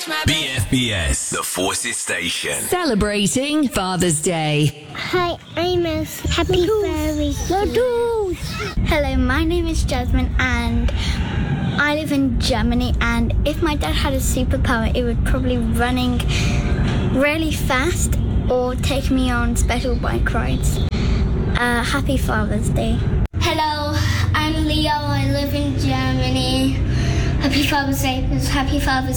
BFBS, the Forces Station. Celebrating Father's Day. Hi, I'm Elsa. Happy Father's Day. Hello, my name is Jasmine and I live in Germany, and if my dad had a superpower, it would probably running really fast or take me on special bike rides. Happy Father's Day. Hello, I'm Leo. I live in Germany. Happy Father's Day. Happy Father's